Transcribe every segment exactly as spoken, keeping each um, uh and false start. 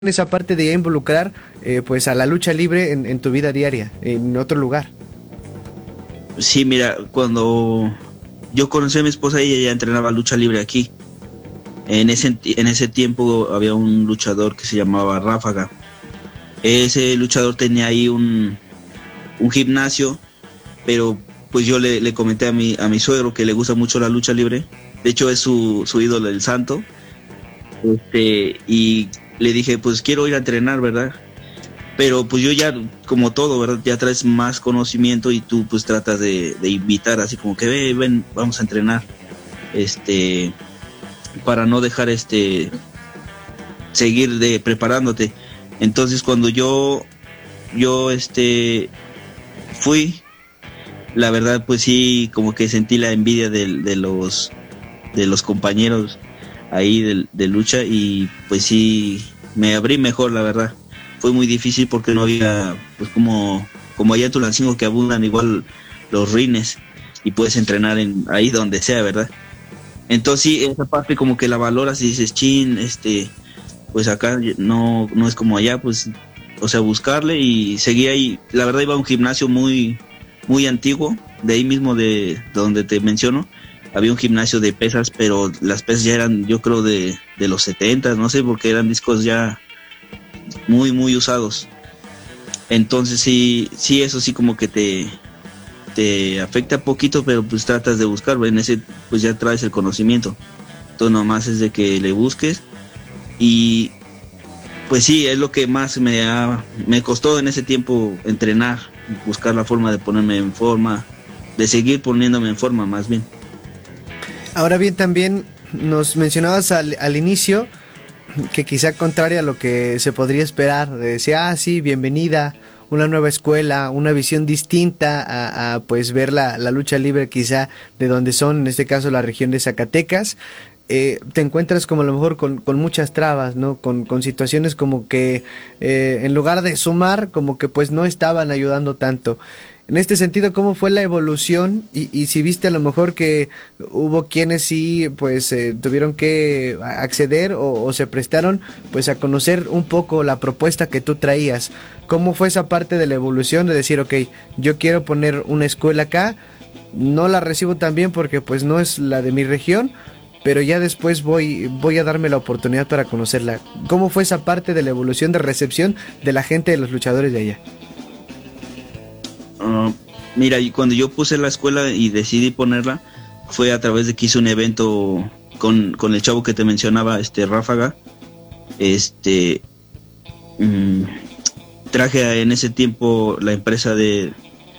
esa parte de involucrar eh, pues a la lucha libre en, en tu vida diaria, en otro lugar? Sí, mira, cuando yo conocí a mi esposa, ella ya entrenaba lucha libre aquí. En ese, en ese tiempo había un luchador que se llamaba Ráfaga. Ese luchador tenía ahí un, un gimnasio, pero pues yo le, le comenté a mi, a mi suegro que le gusta mucho la lucha libre. De hecho es su, su ídolo, el Santo. Este, y le dije, pues quiero ir a entrenar, ¿verdad? Pero pues yo ya, como todo, ¿verdad? Ya traes más conocimiento y tú pues tratas de, de invitar, así como que ven, ven, vamos a entrenar. Este, para no dejar este, seguir de preparándote. Entonces cuando yo, yo este, fui, la verdad pues sí, como que sentí la envidia de, de los, de los compañeros ahí de, de lucha, y pues sí me abrí mejor, la verdad. Fue muy difícil porque no había, pues como, como allá en Tulancingo, que abundan igual los rines y puedes entrenar en ahí donde sea, ¿verdad? Entonces sí, esa parte como que la valoras y dices, chin, este, pues acá no, no es como allá, pues, o sea, buscarle, y seguí ahí. La verdad iba a un gimnasio muy, muy antiguo, de ahí mismo de donde te menciono. Había un gimnasio de pesas, pero las pesas ya eran, yo creo, de, de los setenta, no sé, porque eran discos ya muy, muy usados. Entonces sí, sí, eso sí como que te, te afecta poquito, pero pues tratas de buscar, en ese pues ya traes el conocimiento. Entonces nomás es de que le busques, y pues sí, es lo que más me ha, me costó en ese tiempo entrenar, buscar la forma de ponerme en forma, de seguir poniéndome en forma más bien. Ahora bien, también nos mencionabas al, al inicio que quizá contrario a lo que se podría esperar, decía, ah, sí, bienvenida, una nueva escuela, una visión distinta a, a pues ver la, la lucha libre quizá de donde son, en este caso la región de Zacatecas. Eh, te encuentras como a lo mejor con, con muchas trabas, ¿no? Con, con situaciones como que eh, en lugar de sumar, como que pues no estaban ayudando tanto. En este sentido, ¿cómo fue la evolución? Y, y si viste a lo mejor que hubo quienes sí, pues eh, tuvieron que acceder o, o se prestaron, pues a conocer un poco la propuesta que tú traías. ¿Cómo fue esa parte de la evolución de decir, ok, yo quiero poner una escuela acá, no la recibo tan bien porque pues no es la de mi región, pero ya después voy, voy a darme la oportunidad para conocerla? ¿Cómo fue esa parte de la evolución de recepción de la gente, de los luchadores de allá? Uh, mira, y cuando yo puse la escuela y decidí ponerla, fue a través de que hice un evento con, con el chavo que te mencionaba, este Ráfaga. Este mmm, traje en ese tiempo la empresa de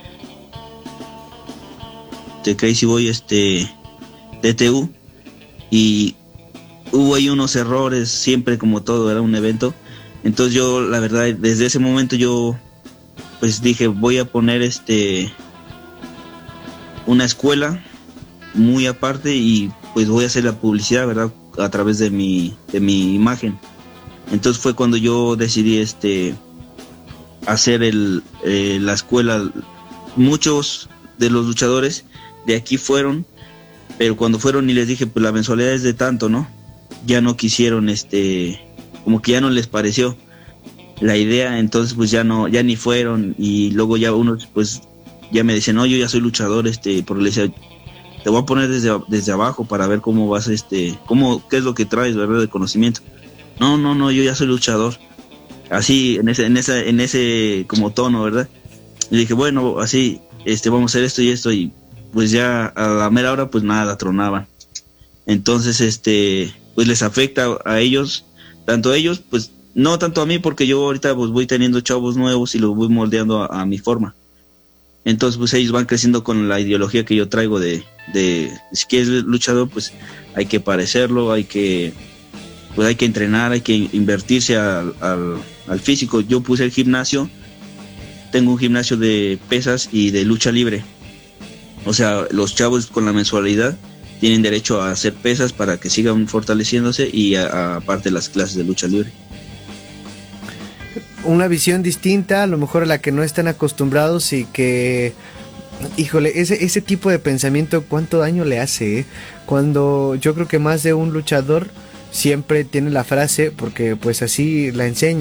de Crazy Boy, este D T U, y hubo ahí unos errores, siempre, como todo, era un evento. Entonces yo, la verdad, desde ese momento yo pues dije, voy a poner este una escuela muy aparte, y pues voy a hacer la publicidad, ¿verdad?, a través de mi de mi imagen. Entonces fue cuando yo decidí este hacer el eh, la escuela. Muchos de los luchadores de aquí fueron, pero cuando fueron y les dije, pues la mensualidad es de tanto, ¿no? Ya no quisieron, este, como que ya no les pareció la idea, entonces pues ya no, ya ni fueron. Y luego ya unos pues ya me dicen, no, yo ya soy luchador, este, porque les decía, te voy a poner desde, desde abajo para ver cómo vas, este, cómo, qué es lo que traes, ¿verdad?, de conocimiento. No, no, no, yo ya soy luchador. Así, en ese, en esa, en ese como tono, ¿verdad? Y dije, bueno, así, este, vamos a hacer esto y esto, y pues ya a la mera hora pues nada, la tronaban. Entonces, este, pues les afecta a ellos, tanto a ellos, pues no tanto a mí, porque yo ahorita pues voy teniendo chavos nuevos y los voy moldeando a, a mi forma. Entonces pues ellos van creciendo con la ideología que yo traigo de, de si quieres luchador, pues hay que parecerlo, hay que, pues hay que entrenar, hay que invertirse al, al, al físico. Yo puse el gimnasio, tengo un gimnasio de pesas y de lucha libre. O sea, los chavos con la mensualidad tienen derecho a hacer pesas para que sigan fortaleciéndose, y a, a, aparte las clases de lucha libre. Una visión distinta, a lo mejor a la que no están acostumbrados, y que, híjole, ese, ese tipo de pensamiento, ¿cuánto daño le hace? ¿Eh? Cuando yo creo que más de un luchador siempre tiene la frase, porque pues así la enseña.